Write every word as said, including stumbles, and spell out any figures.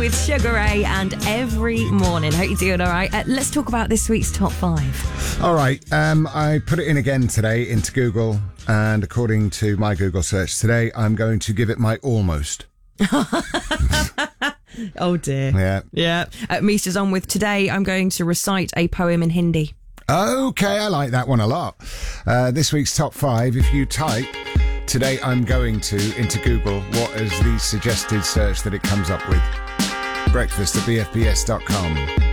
with Sugar Ray and Every Morning. Hope you're doing all right. Uh, let's talk about this week's top five. All right. Um, I put it in again today into Google, and according to my Google search today, I'm going to give it my almost. Oh, dear. Yeah. Yeah. Uh, Misha's on with today. I'm going to recite a poem in Hindi. Okay, I like that one a lot. Uh, this week's top five, if you type today I'm going to into Google, what is the suggested search that it comes up with? Breakfast at b f b s dot com.